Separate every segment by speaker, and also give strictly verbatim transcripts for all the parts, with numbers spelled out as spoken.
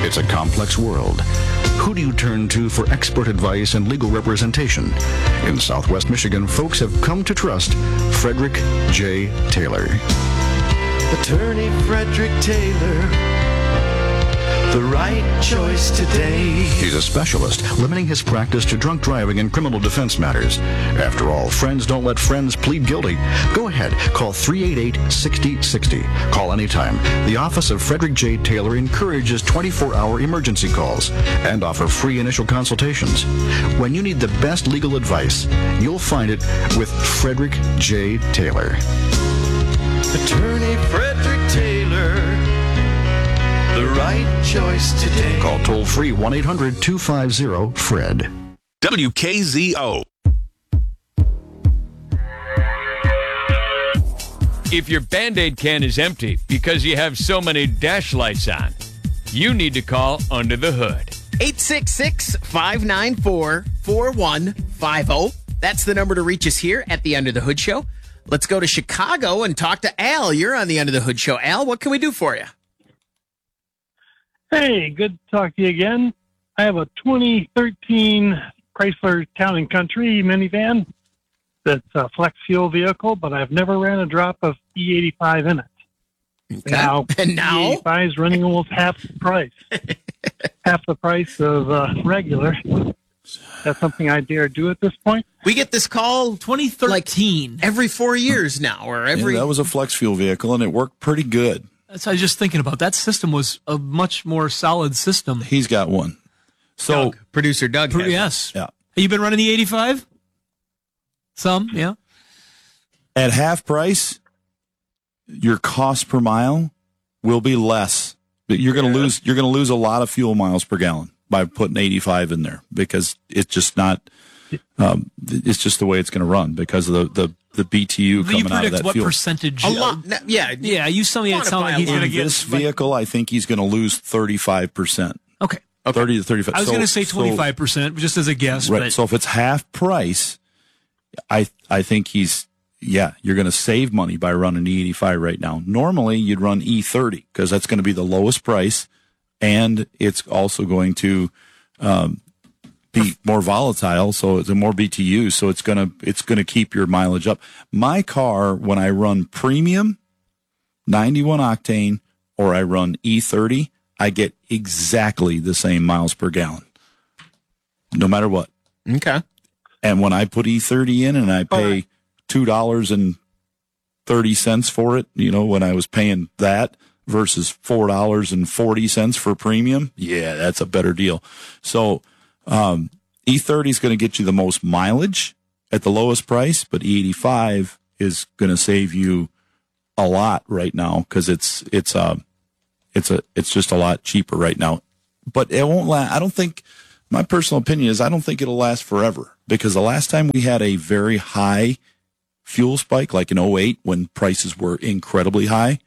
Speaker 1: It's a complex world. Who do you turn to for expert advice and legal representation? In Southwest Michigan, folks have come to trust Frederick J. Taylor.
Speaker 2: Attorney Frederick Taylor, the right choice today.
Speaker 1: He's a specialist, limiting his practice to drunk driving and criminal defense matters. After all, friends don't let friends plead guilty. Go ahead, call three eight eight, six zero six zero. Call anytime. The office of Frederick J. Taylor encourages twenty-four hour emergency calls and offer free initial consultations. When you need the best legal advice, you'll find it with Frederick J. Taylor.
Speaker 2: Attorney Frederick Taylor, the right choice today.
Speaker 1: Call toll-free one eight hundred, two five zero, F R E D.
Speaker 3: W K Z O.
Speaker 4: If your Band-Aid can is empty because you have so many dash lights on, you need to call Under the Hood.
Speaker 5: eight six six, five nine four, four one five zero. That's the number to reach us here at the Under the Hood Show. Let's go to Chicago and talk to Al. You're on the Under the Hood Show. Al, what can we do for you?
Speaker 6: Hey, good to talk to you again. I have a twenty thirteen Chrysler Town and Country minivan that's a flex fuel vehicle, but I've never ran a drop of E eighty-five in it.
Speaker 5: Okay.
Speaker 6: Now,
Speaker 5: And now?
Speaker 6: E eighty-five is running almost half the price. half the price of uh, regular. That's something I dare do at this point.
Speaker 5: We get this call
Speaker 7: twenty thirteen.
Speaker 5: like every four years now, or every...
Speaker 8: Yeah, that was a flex fuel vehicle, and it worked pretty good.
Speaker 7: That's what I was just thinking about. That system was a much more solid system.
Speaker 8: He's got one. So,
Speaker 5: Doug, producer Doug. has it.
Speaker 7: Yes.
Speaker 8: yeah.
Speaker 7: Have you been running the eighty-five? Some, yeah.
Speaker 8: At half price, your cost per mile will be less. But you're going to lose. You're going to lose a lot of fuel miles per gallon by putting eighty-five in there because it's just not. Um, it's just the way it's going to run because of the the, the B T U coming
Speaker 7: you
Speaker 8: out of
Speaker 7: predict
Speaker 8: that
Speaker 7: what
Speaker 8: fuel.
Speaker 7: percentage?
Speaker 5: A lot. Yeah.
Speaker 7: Yeah, you tell me it sounds like he's
Speaker 5: Quantify
Speaker 7: going to
Speaker 8: In
Speaker 7: get
Speaker 8: this vehicle, I think he's going to lose thirty-five percent.
Speaker 7: Okay.
Speaker 8: thirty to thirty-five.
Speaker 7: I was
Speaker 8: So-
Speaker 7: going to say
Speaker 8: so-
Speaker 7: twenty-five percent, just as a guess.
Speaker 8: Right.
Speaker 7: But
Speaker 8: So if it's half price, I I think he's yeah, you're going to save money by running E eighty-five right now. Normally, you'd run E thirty because that's going to be the lowest price, and it's also going to um, be more volatile, so it's a more B T U. So it's gonna it's gonna keep your mileage up. My car, when I run premium, ninety-one octane, or I run E thirty, I get exactly the same miles per gallon, no matter what.
Speaker 5: Okay.
Speaker 8: And when I put E thirty in and I pay two dollars and thirty cents for it, you know, when I was paying that versus four dollars and forty cents for premium, yeah, that's a better deal. So um, E thirty is going to get you the most mileage at the lowest price, but E eighty-five is going to save you a lot right now because it's it's uh, it's a it's just a lot cheaper right now. But it won't last. I don't think. My personal opinion is I don't think it'll last forever because the last time we had a very high fuel spike, like in oh eight when prices were incredibly high,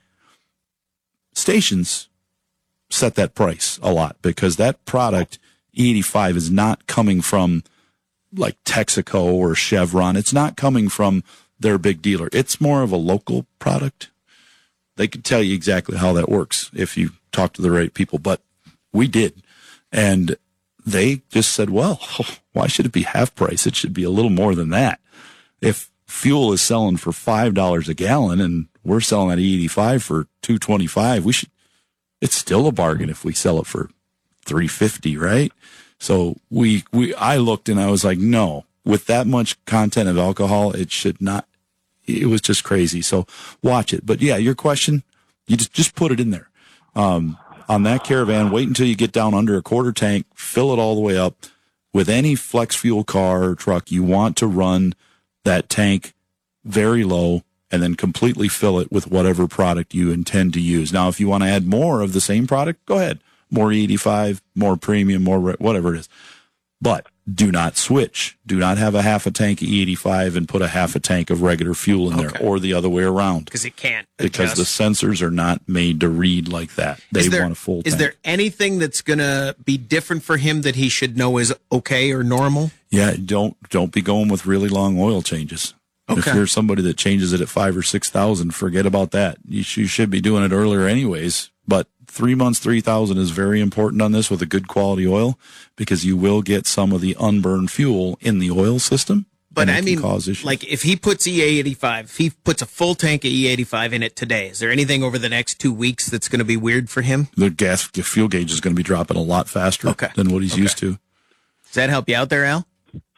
Speaker 8: stations set that price a lot because that product, E eighty-five, is not coming from like Texaco or Chevron. It's not coming from their big dealer. It's more of a local product. They could tell you exactly how that works if you talk to the right people, but we did. And they just said, well, why should it be half price? It should be a little more than that. If fuel is selling for five dollars a gallon and we're selling at E eighty-five for two twenty-five, we should, it's still a bargain if we sell it for three fifty, right? So we, we, I looked and I was like, no, with that much content of alcohol, it should not, it was just crazy. So watch it. But yeah, your question, you just, just put it in there. Um, on that Caravan, wait until you get down under a quarter tank, fill it all the way up. With any flex fuel car or truck, you want to run that tank very low and then completely fill it with whatever product you intend to use. Now, if you want to add more of the same product, go ahead. More E eighty-five, more premium, more whatever it is. But do not switch. Do not have a half a tank of E eighty-five and put a half a tank of regular fuel in
Speaker 5: Okay.
Speaker 8: there, or the other way around.
Speaker 5: Because it can't.
Speaker 8: Because
Speaker 5: adjust.
Speaker 8: the sensors are not made to read like that. They
Speaker 5: Is there-
Speaker 8: want a full
Speaker 5: Is
Speaker 8: tank.
Speaker 5: there anything that's going to be different for him that he should know is okay or normal?
Speaker 8: Yeah, don't don't be going with really long oil changes. If
Speaker 5: Okay.
Speaker 8: you're somebody that changes it at five or six thousand, forget about that. You, sh- you should be doing it earlier anyways. But three months, three thousand is very important on this with a good quality oil because you will get some of the unburned fuel in the oil system.
Speaker 5: But
Speaker 8: and it
Speaker 5: I
Speaker 8: can
Speaker 5: mean,
Speaker 8: cause issues.
Speaker 5: like if he puts E A eighty-five, if he puts a full tank of E A eighty-five in it today, is there anything over the next two weeks that's going to be weird for him?
Speaker 8: The gas the fuel gauge is going to be dropping a lot faster
Speaker 5: Okay.
Speaker 8: than what he's
Speaker 5: Okay.
Speaker 8: used to.
Speaker 5: Does that help you out there, Al?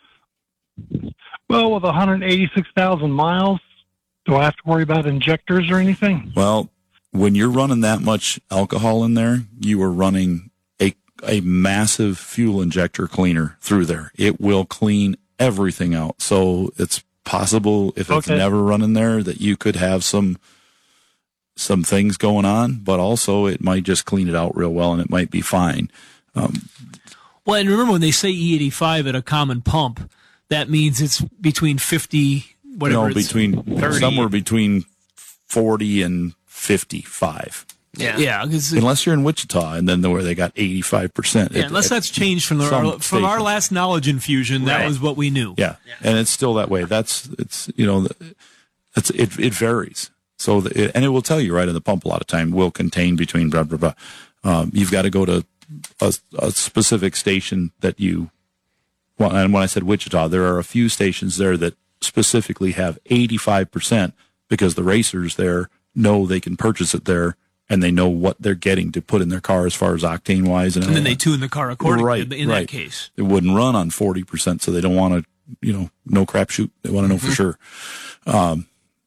Speaker 6: Well, with one hundred eighty-six thousand miles, do I have to worry about injectors or anything?
Speaker 8: Well, when you're running that much alcohol in there, you are running a a massive fuel injector cleaner through there. It will clean everything out. So it's possible if it's
Speaker 6: Okay.
Speaker 8: never running there that you could have some some things going on, but also it might just clean it out real well and it might be fine. Um,
Speaker 7: Well, and remember when they say E eighty-five at a common pump, that means it's between fifty, whatever.
Speaker 8: no,
Speaker 7: it's,
Speaker 8: between
Speaker 5: thirty.
Speaker 8: somewhere between forty and fifty-five.
Speaker 5: Yeah.
Speaker 7: yeah, 'cause-
Speaker 8: Unless you're in Wichita and then where they got eighty-five percent.
Speaker 7: yeah, unless that's changed from the,
Speaker 8: some
Speaker 7: our, from our
Speaker 8: stations.
Speaker 7: last knowledge infusion. That
Speaker 5: Right.
Speaker 7: was what we knew.
Speaker 8: Yeah. And it's still that way. That's, it's, you know, it's, it, it varies. So, the, it, and it will tell you right in the pump a lot of time will contain between blah, blah, blah. Um, you've got to go to a, a specific station that you, well, and when I said Wichita, there are a few stations there that specifically have eighty-five percent because the racers there know they can purchase it there and they know what they're getting to put in their car as far as octane wise. And,
Speaker 7: And then
Speaker 8: all
Speaker 7: they
Speaker 8: that.
Speaker 7: tune the car accordingly
Speaker 8: Right,
Speaker 7: in
Speaker 8: right.
Speaker 7: that case.
Speaker 8: It wouldn't run on forty percent, so they don't want to, you know, no crapshoot. They want to know for sure. Um,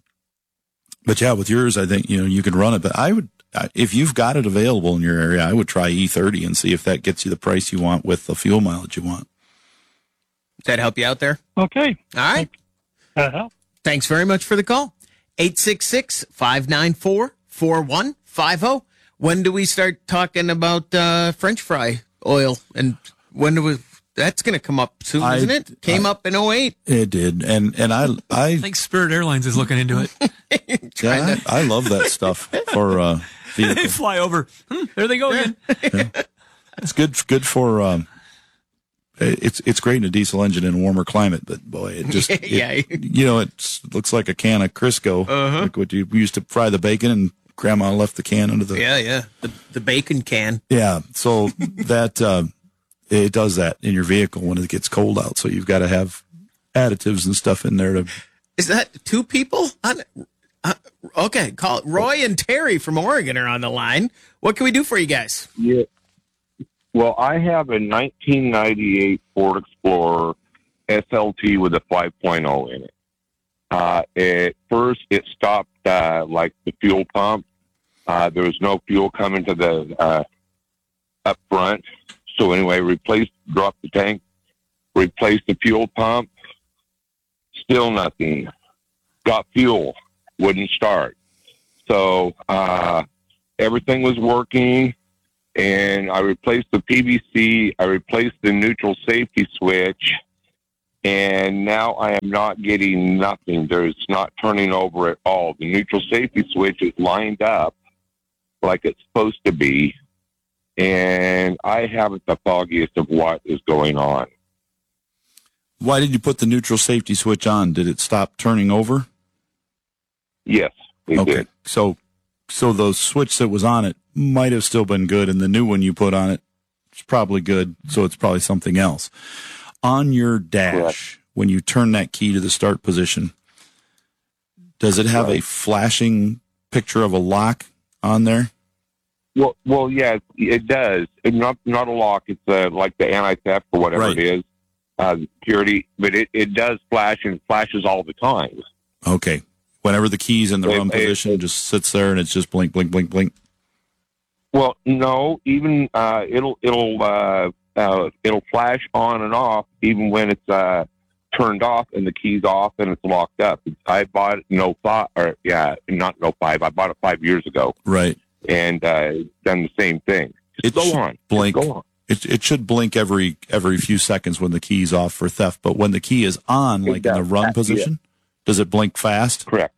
Speaker 8: but yeah, with yours, I think, you know, you can run it. But I would, I- if you've got it available in your area, I would try E thirty and see if that gets you the price you want with the fuel mileage you want.
Speaker 5: Does that help you out there?
Speaker 6: Okay,
Speaker 5: All right.
Speaker 6: that helps.
Speaker 5: Thanks very much for the call. eight six six, five nine four, four one five zero. When do we start talking about uh, French fry oil? And when do we, that's going to come up soon,
Speaker 8: I-
Speaker 5: isn't it? Came
Speaker 8: I-
Speaker 5: up in oh eight.
Speaker 8: It did. And, and I, I,
Speaker 7: I think Spirit Airlines is looking into it.
Speaker 8: yeah, I, I love that stuff for, uh,
Speaker 7: They
Speaker 8: vehicles.
Speaker 7: fly over. Hmm, there they go again.
Speaker 8: It's good, good for, um, it's it's great in a diesel engine in a warmer climate, but boy, it just it-
Speaker 5: Yeah.
Speaker 8: you know, it looks like a can of Crisco, like what you used to fry the bacon, and Grandma left the can under the
Speaker 5: Yeah, yeah. The, the bacon can.
Speaker 8: yeah. So that uh, it does that in your vehicle when it gets cold out. So you've got to have additives and stuff in there to.
Speaker 5: Is that two people? On, uh, okay, call it. Roy and Terry from Oregon are on the line. What can we do for you guys?
Speaker 9: Yeah. Well, I have a nineteen ninety-eight Ford Explorer S L T with a five point oh in it. Uh, at first, it stopped uh, like the fuel pump. Uh, there was no fuel coming to the uh, up front. So anyway, replaced, dropped the tank, replaced the fuel pump. Still nothing. Got fuel, wouldn't start. So uh, everything was working. And I replaced the P V C, I replaced the neutral safety switch, and now I am not getting nothing. There's not turning over at all. The neutral safety switch is lined up like it's supposed to be, and I haven't the foggiest of what is going on.
Speaker 8: Why did you put the neutral safety switch on? Did it stop turning over?
Speaker 9: Yes, it
Speaker 8: Okay,
Speaker 9: did.
Speaker 8: so so the switch that was on it might have still been good, and the new one you put on it is probably good. So it's probably something else. On your dash,
Speaker 9: Correct.
Speaker 8: when you turn that key to the start position, does it have a flashing picture of a lock on there?
Speaker 9: Well, well, yeah, it does. It's not not a lock. It's uh, like the anti-theft or whatever
Speaker 8: Right.
Speaker 9: it is, uh, security. But it, it does flash and flashes all the time.
Speaker 8: Okay. Whenever the key's in the
Speaker 9: It-
Speaker 8: run
Speaker 9: it-
Speaker 8: position,
Speaker 9: it-
Speaker 8: just sits there and it's just blink, blink, blink, blink.
Speaker 9: Well, no, even uh, it'll it'll uh, uh, it'll flash on and off even when it's uh, turned off and the key's off and it's locked up. I bought it in oh five, or yeah, not in oh five. I bought it five years ago
Speaker 8: Right.
Speaker 9: and uh, done the same thing. Just
Speaker 8: It
Speaker 9: go
Speaker 8: should
Speaker 9: on, Just
Speaker 8: blink.
Speaker 9: go on.
Speaker 8: It it should blink every every few seconds when the key's off for theft, but when the key is on,
Speaker 9: It
Speaker 8: like in the
Speaker 9: does.
Speaker 8: run
Speaker 9: Yeah.
Speaker 8: position, does it blink fast?
Speaker 9: Correct.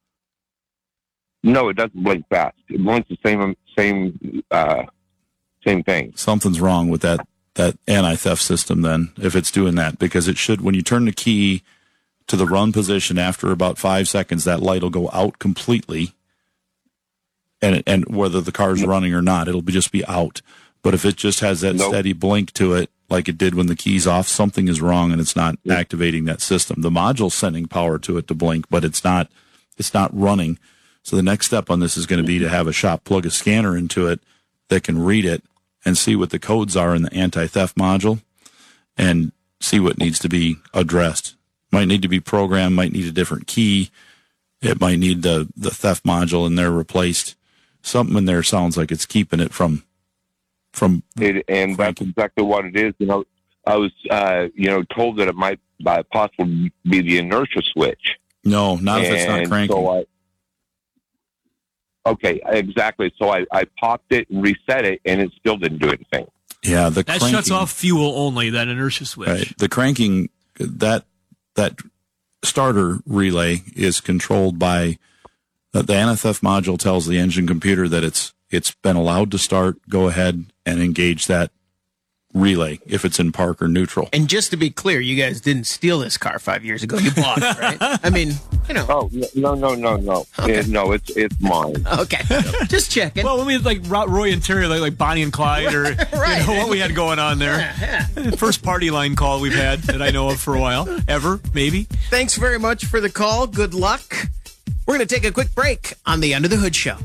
Speaker 9: No, it doesn't blink fast. It blinks the same same uh, same thing.
Speaker 8: Something's wrong with that that anti-theft system then, if it's doing that, because it should, when you turn the key to the run position after about five seconds, that light will go out completely, and and whether the car's running or not, it'll be just be out. But if it just has that
Speaker 9: Nope.
Speaker 8: steady blink to it, like it did when the key's off, something is wrong and it's not
Speaker 9: Yeah.
Speaker 8: activating that system. The module's sending power to it to blink, but it's not it's not running. So the next step on this is going to be to have a shop plug a scanner into it that can read it and see what the codes are in the anti-theft module and see what needs to be addressed. Might need to be programmed, might need a different key. It might need the, the theft module in there replaced. Something in there sounds like it's keeping it from from
Speaker 9: It, and that's exactly what it is. You know, I was, uh, you know, told that it might by possibly be the inertia switch.
Speaker 8: No, not if it's not
Speaker 9: And
Speaker 8: cranking.
Speaker 9: So I, okay, exactly. So I, I popped it and reset it, and it still didn't do anything.
Speaker 8: Yeah, the
Speaker 7: That
Speaker 8: cranking,
Speaker 7: shuts off fuel only, that inertia switch.
Speaker 8: Right. The cranking, that that starter relay is controlled by uh, the anti-theft module tells the engine computer that it's it's been allowed to start. Go ahead and engage that relay if it's in park or neutral.
Speaker 5: And just to be clear, you guys didn't steal this car five years ago. You bought it, right? I mean, you know.
Speaker 9: Oh no, no, no, no,
Speaker 5: Okay.
Speaker 9: It- no! It's it's mine.
Speaker 5: Okay, just checking.
Speaker 7: Well, I mean, like Ro- Roy and Terry, like, like Bonnie and Clyde, or
Speaker 5: Right.
Speaker 7: you know, what we had going on there.
Speaker 5: Yeah, yeah.
Speaker 7: First party line call we've had that I know of for a while, ever, maybe.
Speaker 5: Thanks very much for the call. Good luck. We're going to take a quick break on the Under the Hood Show.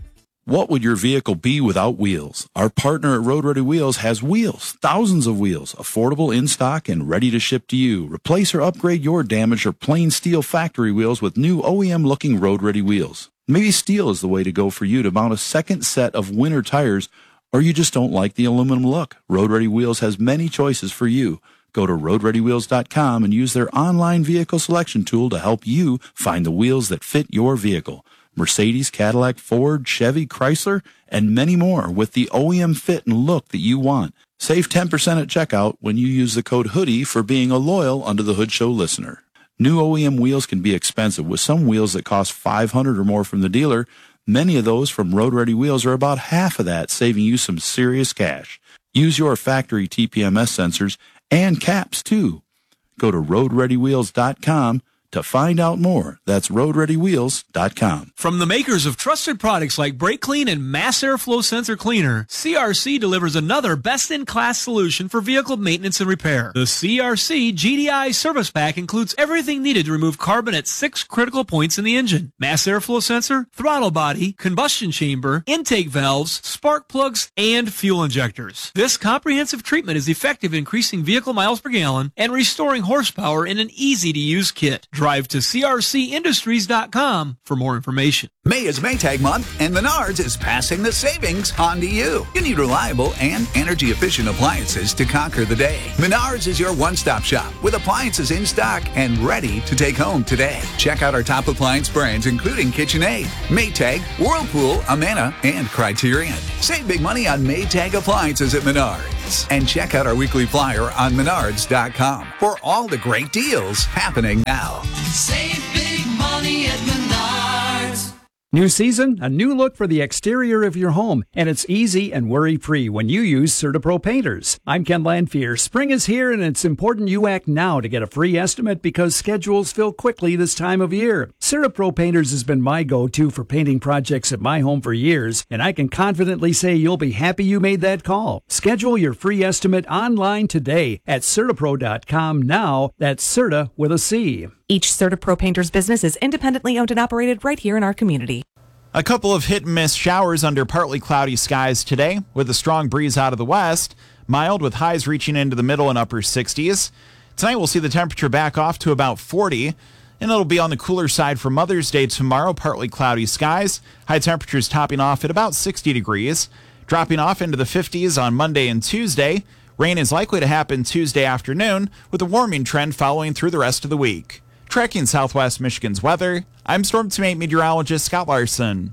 Speaker 8: What would your vehicle be without wheels? Our partner at Road Ready Wheels has wheels, thousands of wheels, affordable in stock and ready to ship to you. Replace or upgrade your damaged or plain steel factory wheels with new O E M looking Road Ready wheels. Maybe steel is the way to go for you to mount a second set of winter tires, or you just don't like the aluminum look. Road Ready Wheels has many choices for you. Go to road ready wheels dot com and use their online vehicle selection tool to help you find the wheels that fit your vehicle. Mercedes, Cadillac, Ford, Chevy, Chrysler, and many more with the O E M fit and look that you want. Save ten percent at checkout when you use the code HOODIE for being a loyal Under the Hood Show listener. New O E M wheels can be expensive, with some wheels that cost five hundred dollars or more from the dealer. Many of those from Road Ready Wheels are about half of that, saving you some serious cash. Use your factory T P M S sensors and caps too. Go to road ready wheels dot com to find out more. That's road ready wheels dot com.
Speaker 7: From the makers of trusted products like Brake Clean and Mass Airflow Sensor Cleaner, C R C delivers another best-in-class solution for vehicle maintenance and repair. The C R C G D I Service Pack includes everything needed to remove carbon at six critical points in the engine: mass airflow sensor, throttle body, combustion chamber, intake valves, spark plugs, and fuel injectors. This comprehensive treatment is effective in increasing vehicle miles per gallon and restoring horsepower in an easy-to-use kit. Drive to C R C industries dot com for more information.
Speaker 10: May is Maytag month, and Menards is passing the savings on to you. You need reliable and energy-efficient appliances to conquer the day. Menards is your one-stop shop with appliances in stock and ready to take home today. Check out our top appliance brands, including KitchenAid, Maytag, Whirlpool, Amana, and Criterion. Save big money on Maytag appliances at Menards. And check out our weekly flyer on menards dot com for all the great deals happening now.
Speaker 11: Save big money at Menards.
Speaker 12: New season, a new look for the exterior of your home, and it's easy and worry-free when you use CertaPro painters. I'm Ken Landfear. Spring is here, and it's important you act now to get a free estimate because schedules fill quickly this time of year. CertaPro painters has been my go-to for painting projects at my home for years, and I can confidently say you'll be happy you made that call. Schedule your free estimate online today at certapro dot com now. That's Certa with a C.
Speaker 13: Each CertaPro painter's business is independently owned and operated right here in our community.
Speaker 14: A couple of hit and miss showers under partly cloudy skies today, with a strong breeze out of the west, mild with highs reaching into the middle and upper sixties. Tonight we'll see the temperature back off to about forty, and it'll be on the cooler side for Mother's Day tomorrow, partly cloudy skies, high temperatures topping off at about sixty degrees, dropping off into the fifties on Monday and Tuesday. Rain is likely to happen Tuesday afternoon, with a warming trend following through the rest of the week. Tracking Southwest Michigan's weather, I'm Storm Team meteorologist Scott Larson.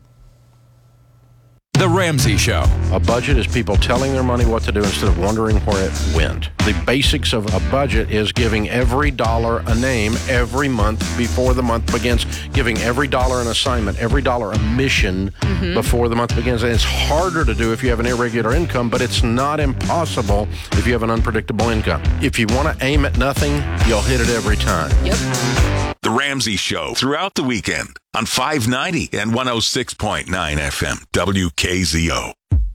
Speaker 15: The Ramsey Show. A budget is people telling their money what to do instead of wondering where it went. The basics of a budget is giving every dollar a name every month before the month begins, giving every dollar an assignment, every dollar a mission mm-hmm. before the month begins. And it's harder to do if you have an irregular income, but it's not impossible if you have an unpredictable income. If you want to aim at nothing, you'll hit it every time.
Speaker 11: Yep.
Speaker 3: The Ramsey Show throughout the weekend on five ninety and one oh six point nine F M W K Z O.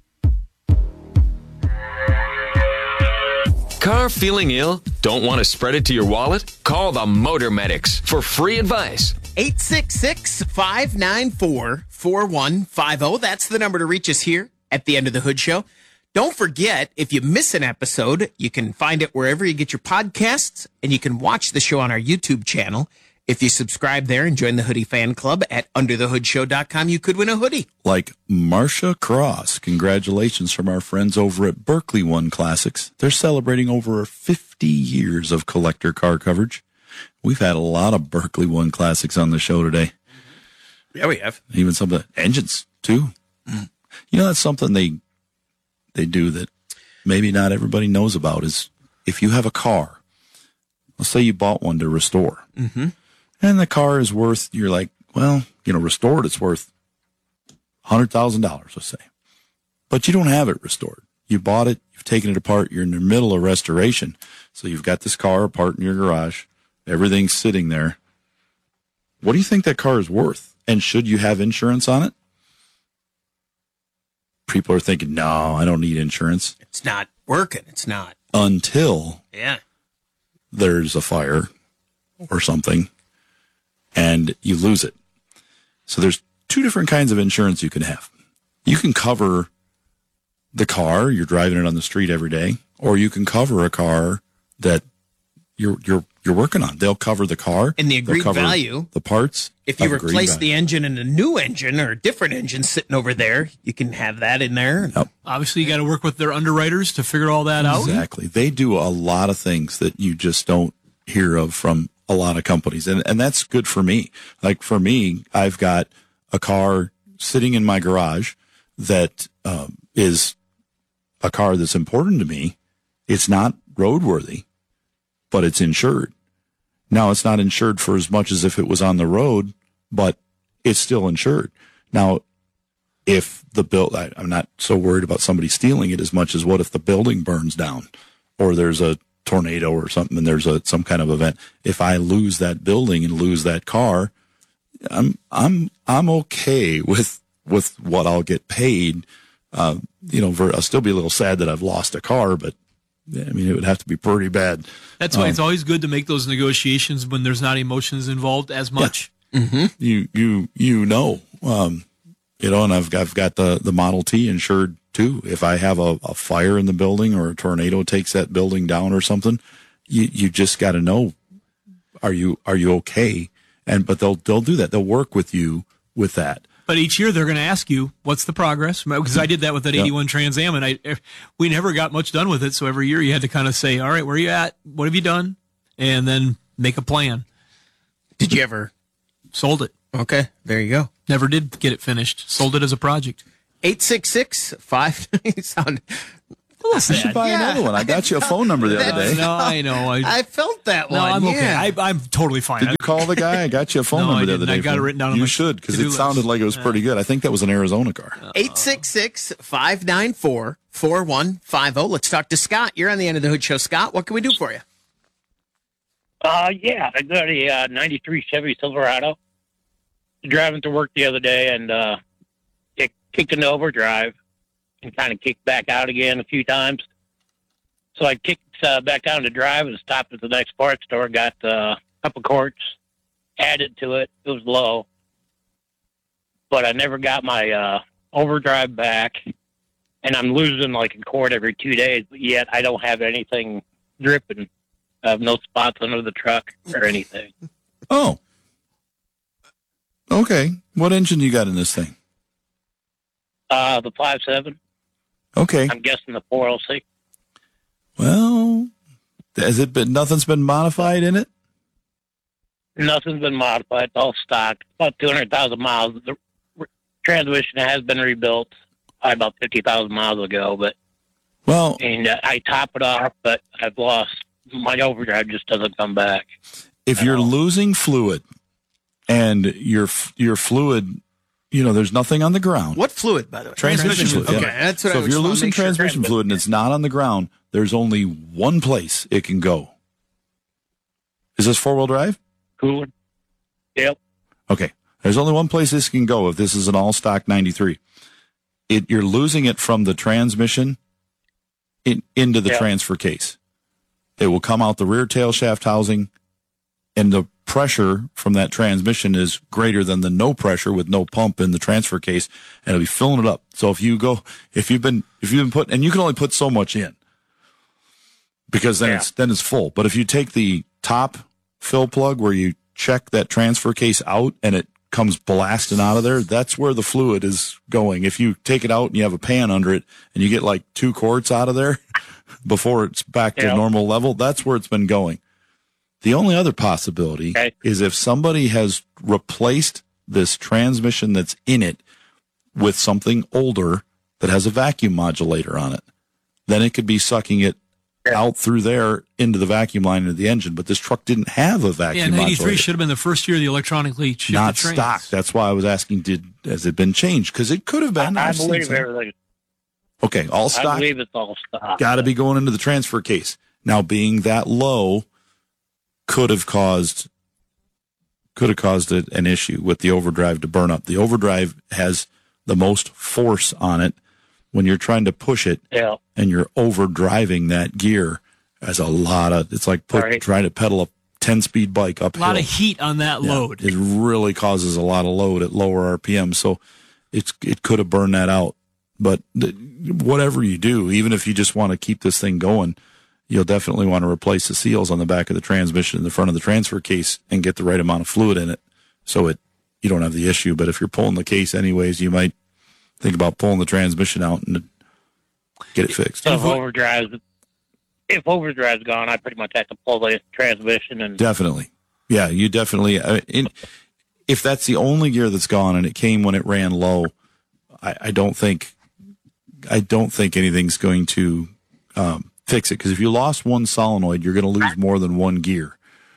Speaker 16: Car feeling ill? Don't want to spread it to your wallet? Call the Motor Medics for free advice.
Speaker 5: eight six six, five nine four, four one five zero. That's the number to reach us here at the End of the Hood Show. Don't forget, if you miss an episode, you can find it wherever you get your podcasts, and you can watch the show on our YouTube channel. If you subscribe there and join the Hoodie Fan Club at under the hood show dot com, you could win a hoodie.
Speaker 8: Like Marcia Cross. Congratulations from our friends over at Berkeley One Classics. They're celebrating over fifty years of collector car coverage. We've had a lot of Berkeley One Classics on the show today.
Speaker 5: Yeah, we have.
Speaker 8: Even some of the engines, too. Mm. You know, that's something they they do that maybe not everybody knows about is if you have a car, let's say you bought one to restore,
Speaker 5: mm-hmm.
Speaker 8: and the car is worth, you're like, well, you know, restored, it's worth one hundred thousand dollars, let's say. But you don't have it restored. You bought it, you've taken it apart, you're in the middle of restoration. So you've got this car apart in your garage, everything's sitting there. What do you think that car is worth? And should you have insurance on it? People are thinking, no, I don't need insurance.
Speaker 5: It's not working. It's not.
Speaker 8: Until
Speaker 5: Yeah.
Speaker 8: there's a fire or something and you lose it. So there's two different kinds of insurance you can have. You can cover the car, you're driving it on the street every day, or you can cover a car that you're you're you're working on. They'll cover the car
Speaker 5: And the
Speaker 8: they'll
Speaker 5: agreed
Speaker 8: cover
Speaker 5: value.
Speaker 8: the parts.
Speaker 5: If you
Speaker 8: of agreed
Speaker 5: replace
Speaker 8: value.
Speaker 5: the engine in a new engine or a different engine sitting over there, you can have that in there.
Speaker 8: Yep.
Speaker 7: Obviously, you got to work with their underwriters to figure all that out.
Speaker 8: Exactly. They do a lot of things that you just don't hear of from a lot of companies. And, and that's good for me. Like for me, I've got a car sitting in my garage that um, is a car that's important to me. It's not roadworthy, but it's insured. Now, it's not insured for as much as if it was on the road, but it's still insured. Now, if the build, I, I'm not so worried about somebody stealing it as much as what if the building burns down or there's a tornado or something and there's a some kind of event. If I lose that building and lose that car, I'm I'm I'm okay with with what I'll get paid. Uh, you know, for, I'll still be a little sad that I've lost a car, but I mean, it would have to be pretty bad.
Speaker 7: That's why
Speaker 8: Um,
Speaker 7: it's always good to make those negotiations when there's not emotions involved as much.
Speaker 5: Mm-hmm.
Speaker 8: You you you know, um, you know, and I've got, I've got the the Model T insured too. If I have a, a fire in the building or a tornado takes that building down or something, you you just got to know, are you are you okay? And but they'll they'll do that. They'll work with you with that.
Speaker 7: But each year they're going to ask you, what's the progress? Because I did that with that
Speaker 8: Yeah.
Speaker 7: eighty-one Trans Am, and I, we never got much done with it. So every year you had to kind of say, all right, where are you at? What have you done? And then make a plan.
Speaker 5: Did you ever?
Speaker 7: Sold it.
Speaker 5: Okay, there you go.
Speaker 7: Never did get it finished. Sold it as a project.
Speaker 5: eight six six, five sound
Speaker 7: You
Speaker 8: should buy another one. I got you a phone number the other day.
Speaker 7: No, I know. I,
Speaker 5: I felt that
Speaker 7: no,
Speaker 5: one.
Speaker 7: I'm okay.
Speaker 5: yeah.
Speaker 7: I, I'm totally fine.
Speaker 8: Did you call the guy? I got you a phone
Speaker 7: No,
Speaker 8: number
Speaker 7: I
Speaker 8: the other
Speaker 7: didn't.
Speaker 8: day.
Speaker 7: I got
Speaker 8: from-
Speaker 7: it written down on
Speaker 8: You
Speaker 7: my
Speaker 8: should, because
Speaker 7: to-do
Speaker 8: it sounded
Speaker 7: list.
Speaker 8: like it was pretty good. I think that was an Arizona car.
Speaker 5: eight six six, five nine four, four one five zero. Let's talk to Scott. You're on the End of the Hood Show. Scott, what can we do for you?
Speaker 17: Uh, yeah, I got a uh, ninety-three Chevy Silverado. Driving to work the other day, and uh, it kicked into overdrive and kind of kicked back out again a few times. So I kicked uh, back down to drive and stopped at the next parts store, got uh, a couple quarts, added to it. It was low. But I never got my uh, overdrive back, and I'm losing like a quart every two days, but yet I don't have anything dripping. I have no spots under the truck or anything.
Speaker 8: Oh. Okay. What engine you got in this thing?
Speaker 17: Uh, the five seven.
Speaker 8: Okay.
Speaker 17: I'm guessing the four oh six.
Speaker 8: Well, has it been, nothing's been modified in it?
Speaker 17: Nothing's been modified. It's all stock. About two hundred thousand miles. The r- transmission has been rebuilt uh, about fifty thousand miles ago, but
Speaker 8: well,
Speaker 17: and uh, I top it off, but I've lost my overdrive. Just doesn't come back.
Speaker 8: If you're losing fluid and your f- your fluid, you know, there's nothing on the ground.
Speaker 5: What fluid, by the way?
Speaker 8: Transmission fluid.
Speaker 5: Okay,
Speaker 8: yeah.
Speaker 5: that's what
Speaker 8: so
Speaker 5: I
Speaker 8: if
Speaker 5: just
Speaker 8: you're
Speaker 5: wanna
Speaker 8: losing
Speaker 5: make sure.
Speaker 8: transmission fluid and it's not on the ground, there's only one place it can go. Is this four wheel drive?
Speaker 17: Coolant. Yep.
Speaker 8: Okay. There's only one place this can go if this is an all-stock ninety-three. It, you're losing it from the transmission in, into the
Speaker 17: Yep.
Speaker 8: transfer case. It will come out the rear tail shaft housing, and the pressure from that transmission is greater than the no pressure with no pump in the transfer case, and it'll be filling it up. So if you go, if you've been, if you've been put, and you can only put so much in, because then
Speaker 17: Yeah.
Speaker 8: it's then it's full. But if you take the top fill plug where you check that transfer case out and it comes blasting out of there, that's where the fluid is going. If you take it out and you have a pan under it and you get like two quarts out of there before it's back to
Speaker 17: Yeah.
Speaker 8: normal level, that's where it's been going. The only other possibility
Speaker 17: Okay.
Speaker 8: is if somebody has replaced this transmission that's in it with something older that has a vacuum modulator on it, then it could be sucking it out through there into the vacuum line into the engine. But this truck didn't have a
Speaker 7: Yeah,
Speaker 8: vacuum
Speaker 7: ninety-three
Speaker 8: modulator.
Speaker 7: should have been the first year the electronically shifted
Speaker 8: Not
Speaker 7: trains.
Speaker 8: stock. That's why I was asking, did has it been changed? Because it could have been.
Speaker 17: I
Speaker 8: I've seen
Speaker 17: believe
Speaker 8: some.
Speaker 17: everything.
Speaker 8: Okay, all
Speaker 17: I
Speaker 8: stock.
Speaker 17: believe it's all stock.
Speaker 8: Got to be going into the transfer case. Now, being that low could have caused could have caused a, an issue with the overdrive to burn up. The overdrive has the most force on it when you're trying to push it,
Speaker 17: Yeah.
Speaker 8: and you're overdriving that gear. Has a lot of. It's like put,
Speaker 17: Right.
Speaker 8: trying to pedal a ten-speed bike
Speaker 7: A
Speaker 8: uphill.
Speaker 7: lot of heat on that
Speaker 8: Yeah,
Speaker 7: load.
Speaker 8: It really causes a lot of load at lower R P M, so it's it could have burned that out. But th- whatever you do, even if you just want to keep this thing going, you'll definitely want to replace the seals on the back of the transmission in the front of the transfer case and get the right amount of fluid in it, so it you don't have the issue. But if you're pulling the case anyways, you might think about pulling the transmission out and get it fixed.
Speaker 17: So if overdrive's, if overdrive's gone, I pretty much have to pull the transmission and
Speaker 8: Definitely. Yeah, you definitely. Uh, in, if that's the only gear that's gone and it came when it ran low, I, I don't think, I don't think anything's going to um, fix it. Because if you lost one solenoid, you're going to lose more than one gear.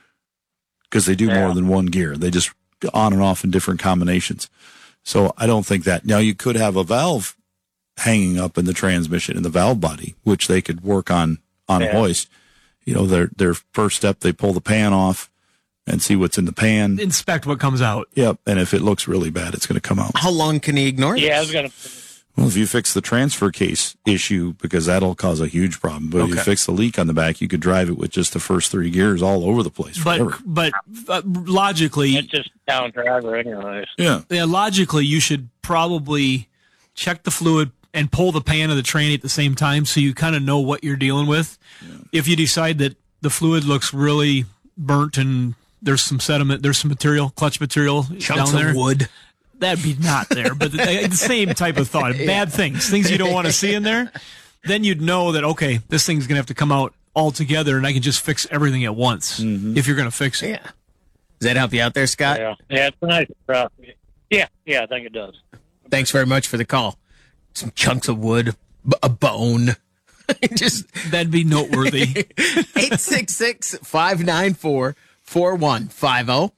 Speaker 8: Because they do
Speaker 17: Yeah.
Speaker 8: more than one gear. They just on and off in different combinations. So I don't think that. Now you could have a valve hanging up in the transmission in the valve body, which they could work on on a
Speaker 7: Yeah.
Speaker 8: hoist. You know, their their first step, they pull the pan off and see what's in the pan.
Speaker 7: Inspect what comes out.
Speaker 8: Yep, and if it looks really bad, it's going to come out.
Speaker 5: How long can he ignore
Speaker 17: yeah, I
Speaker 5: this?
Speaker 17: was gonna.
Speaker 8: Well, if you fix the transfer case issue, because that'll cause a huge problem. But if you
Speaker 5: Okay.
Speaker 8: fix the leak on the back, you could drive it with just the first three gears all over the place forever.
Speaker 7: But but uh, logically,
Speaker 17: It's just down driver anyways.
Speaker 8: Yeah.
Speaker 7: yeah, logically, you should probably check the fluid and pull the pan of the tranny at the same time, so you kind of know what you're dealing with. If you decide that the fluid looks really burnt and there's some sediment, there's some material, clutch material
Speaker 5: Chunks
Speaker 7: down there,
Speaker 5: of wood.
Speaker 7: that'd be not there. But the, the same type of thought, bad things, things you don't want to see in there. Then you'd know that okay, this thing's gonna have to come out all together, and I can just fix everything at once if you're gonna fix it.
Speaker 5: Yeah. Does that help you out there, Scott?
Speaker 17: Yeah, yeah, it's a nice truck. Yeah, yeah, I think it does.
Speaker 5: Thanks very much for the call. Some chunks of wood, b- a bone. Just
Speaker 7: that'd be noteworthy.
Speaker 5: eight six six, five nine four, four one five zero.